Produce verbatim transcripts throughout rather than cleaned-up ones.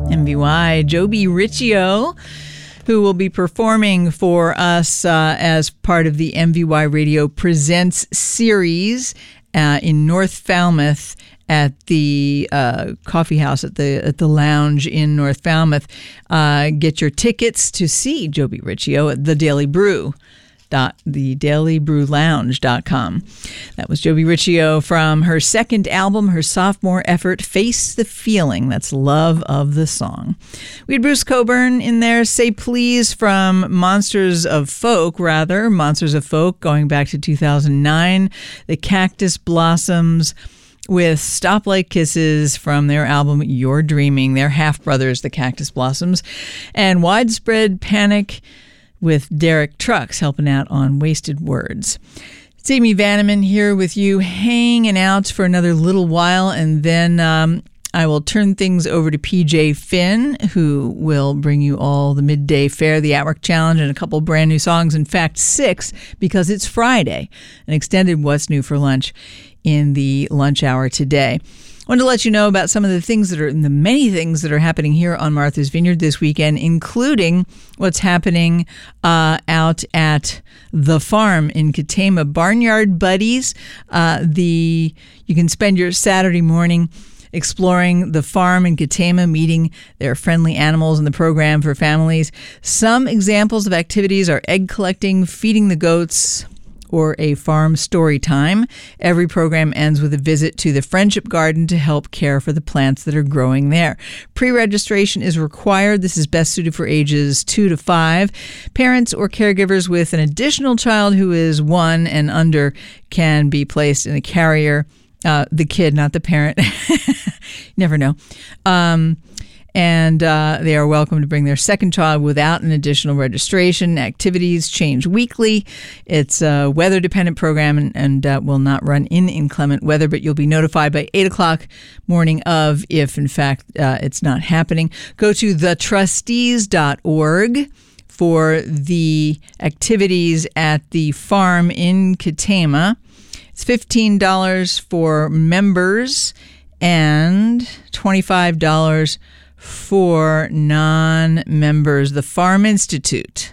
M V Y, Joby Riccio, who will be performing for us uh, as part of the M V Y Radio Presents series uh, in North Falmouth at the uh, coffee house at the at the lounge in North Falmouth. Uh, get your tickets to see Joby Riccio at the Daily Brew. Dot the daily brew lounge dot com. That was Joby Riccio from her second album, her sophomore effort, Face the Feeling. That's Love of the Song. We had Bruce Cockburn in there, Say Please from Monsters of Folk, rather, Monsters of Folk, going back to two thousand nine. The Cactus Blossoms with Stoplight Kisses from their album You're Dreaming. They're half-brothers, the Cactus Blossoms. And Widespread Panic with Derek Trucks helping out on Wasted Words. It's Amy Vanneman here with you, hanging out for another little while, and then um, I will turn things over to P J Finn, who will bring you all the midday fare, the Outwork Challenge, and a couple brand new songs. In fact, six, because it's Friday, an extended What's New for Lunch in the lunch hour today. I wanted to let you know about some of the things that are, the many things that are happening here on Martha's Vineyard this weekend, including what's happening uh, out at the farm in Katama. Barnyard Buddies. Uh, the you can spend your Saturday morning exploring the farm in Katama, meeting their friendly animals in the program for families. Some examples of activities are egg collecting, feeding the goats, or a farm story time. Every program ends with a visit to the Friendship Garden to help care for the plants that are growing there. Pre-registration is required. This is best suited for ages two to five. Parents or caregivers with an additional child who is one and under can be placed in a carrier. Uh, the kid, not the parent. Never know. Um, And uh, they are welcome to bring their second child without an additional registration. Activities change weekly. It's a weather-dependent program and, and uh, will not run in inclement weather, but you'll be notified by eight o'clock morning of if, in fact, uh, it's not happening. Go to the trustees dot org for the activities at the farm in Katama. It's fifteen dollars for members and twenty-five dollars for non-members. The Farm Institute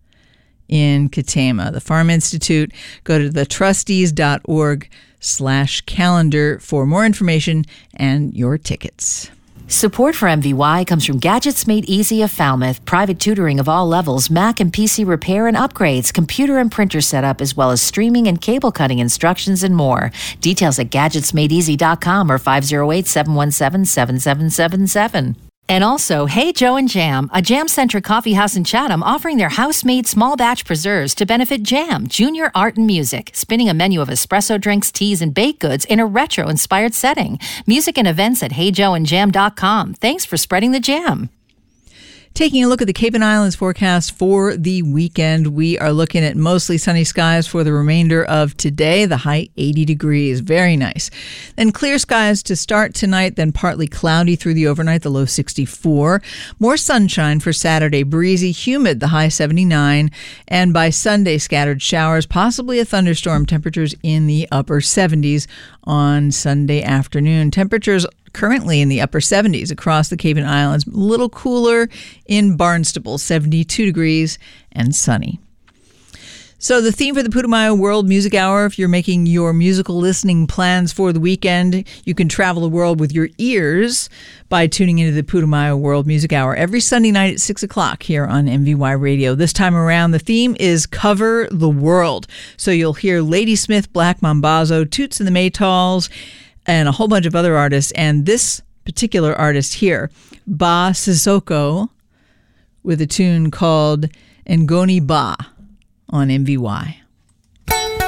in Katama. The Farm Institute. Go to the trustees dot org slash calendar for more information and your tickets. Support for M V Y comes from Gadgets Made Easy of Falmouth, private tutoring of all levels, Mac and P C repair and upgrades, computer and printer setup, as well as streaming and cable cutting instructions and more. Details at gadgets made easy dot com or five oh eight, seven one seven, seven seven seven seven. And also, Hey Joe and Jam, a jam-centric coffee house in Chatham offering their house-made small batch preserves to benefit Jam, junior art and music, spinning a menu of espresso drinks, teas, and baked goods in a retro-inspired setting. Music and events at hey joe and jam dot com. Thanks for spreading the jam. Taking a look at the Cape and Islands forecast for the weekend, we are looking at mostly sunny skies for the remainder of today. The high eighty degrees. Very nice. Then clear skies to start tonight, then partly cloudy through the overnight, the low sixty-four. More sunshine for Saturday. Breezy, humid, the high seventy-nine. And by Sunday, scattered showers, possibly a thunderstorm. Temperatures in the upper seventies on Sunday afternoon. Temperatures currently in the upper seventies across the Cape and Islands. A little cooler in Barnstable, seventy-two degrees and sunny. So the theme for the Putumayo World Music Hour, if you're making your musical listening plans for the weekend, you can travel the world with your ears by tuning into the Putumayo World Music Hour every Sunday night at six o'clock here on M V Y Radio. This time around, the theme is Cover the World. So you'll hear Ladysmith, Black Mambazo, Toots and the Maytals, and a whole bunch of other artists. And this particular artist here, Ba Sissoko, with a tune called Ngoni Ba on M V Y.